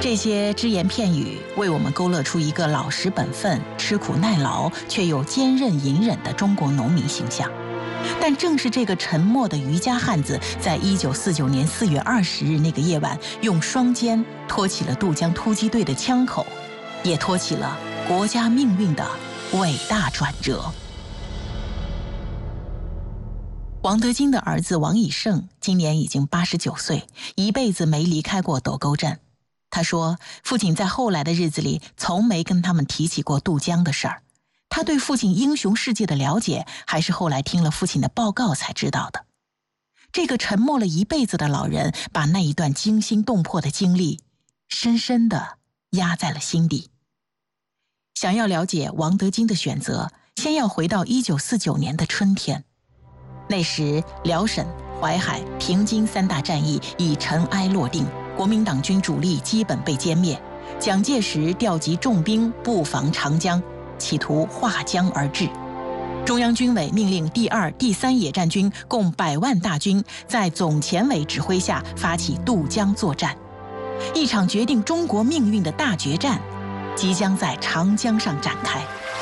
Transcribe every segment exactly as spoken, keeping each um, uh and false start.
这些只言片语为我们勾勒出一个老实本分、吃苦耐劳却又坚韧隐忍的中国农民形象。但正是这个沉默的渔家汉子，在一九四九年四月二十日那个夜晚，用双肩托起了渡江突击队的枪口，也托起了国家命运的伟大转折。王德金的儿子王以胜今年已经八十九岁，一辈子没离开过斗沟镇。他说，父亲在后来的日子里从没跟他们提起过渡江的事儿。他对父亲英雄事迹的了解，还是后来听了父亲的报告才知道的。这个沉默了一辈子的老人，把那一段惊心动魄的经历，深深地压在了心底。想要了解王德金的选择，先要回到一九四九年的春天。那时，辽沈、淮海、平津三大战役已尘埃落定，国民党军主力基本被歼灭。蒋介石调集重兵布防长江，企图划江而治。中央军委命令第二、第三野战军共百万大军，在总前委指挥下发起渡江作战。一场决定中国命运的大决战，即将在长江上展开。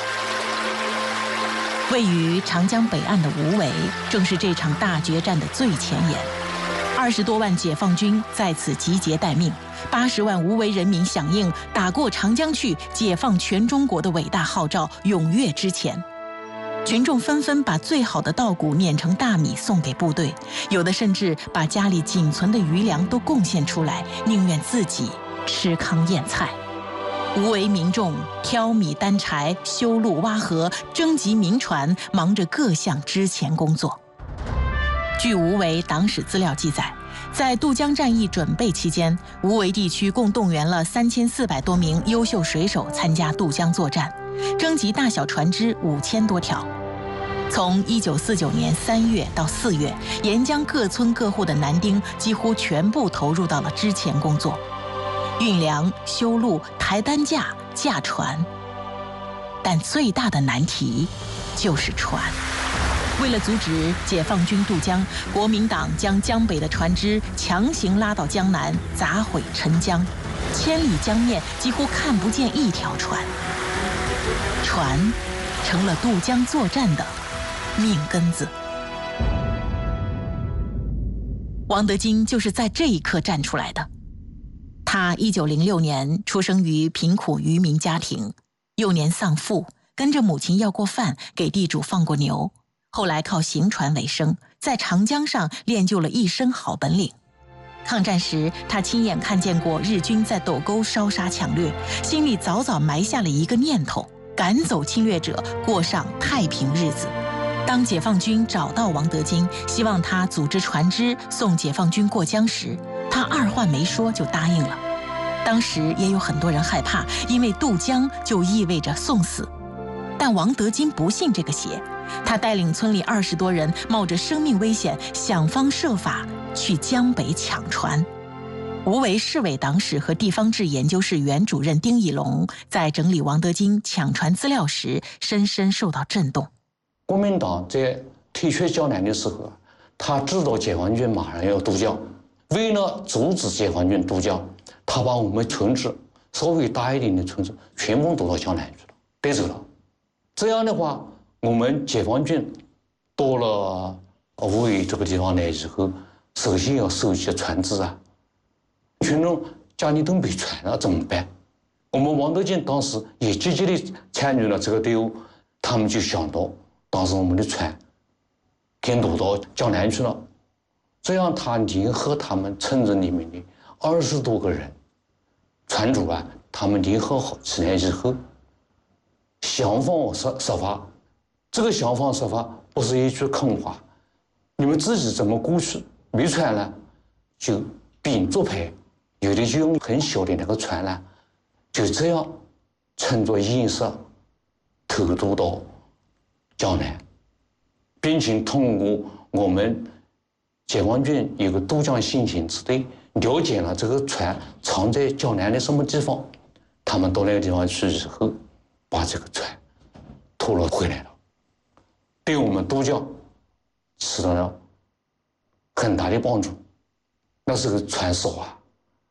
位于长江北岸的无为，正是这场大决战的最前沿。二十多万解放军在此集结待命，八十万无为人民响应“打过长江去，解放全中国”的伟大号召，踊跃之前。群众纷纷把最好的稻谷碾成大米送给部队，有的甚至把家里仅存的余粮都贡献出来，宁愿自己吃糠咽菜。无为民众挑米担柴、修路挖河、征集民船，忙着各项支前工作。据无为党史资料记载，在渡江战役准备期间，无为地区共动员了三千四百多名优秀水手参加渡江作战，征集大小船只五千多条。从一九四九年三月到四月，沿江各村各户的男丁几乎全部投入到了支前工作，运粮、修路、抬担架、架船。但最大的难题就是船。为了阻止解放军渡江，国民党将江北的船只强行拉到江南，砸毁沉江，千里江面几乎看不见一条船。船成了渡江作战的命根子。王德金就是在这一刻站出来的。他一九零六年出生于贫苦渔民家庭，幼年丧父，跟着母亲要过饭，给地主放过牛。后来靠行船为生，在长江上练就了一身好本领。抗战时，他亲眼看见过日军在斗沟烧杀抢掠，心里早早埋下了一个念头：赶走侵略者，过上太平日子。当解放军找到王德金，希望他组织船只送解放军过江时，他二话没说就答应了。当时也有很多人害怕，因为渡江就意味着送死。但王德金不信这个邪，他带领村里二十多人，冒着生命危险，想方设法去江北抢船。无为市委党史和地方志研究室原主任丁以龙在整理王德金抢船资料时，深深受到震动。 国民党在退却江南的时候，他知道解放军马上要渡江，为了阻止解放军渡江，他把我们村子稍微大一点的村子全部渡到江南去了，带走了。这样的话，我们解放军到了无为这个地方来以后，首先要收集船只啊，群众家里都没船了怎么办？我们王德金当时也积极地参与了这个队伍，他们就想到，当时我们的船给渡到江南去了，这样他联合他们村子里面的二十多个人船主啊，他们联合好起来以后，想方设设法，这个想方设法不是一句空话，你们自己怎么过去？没船呢，就并作牌，有的就用很小的那个船呢，就这样乘着颜色偷渡到江南，并且通过我们解放军有个渡江先遣支队了解了这个船藏在江南的什么地方，他们到那个地方去以后，把这个船拖了回来了，对我们渡江起到了很大的帮助。那时候船少啊，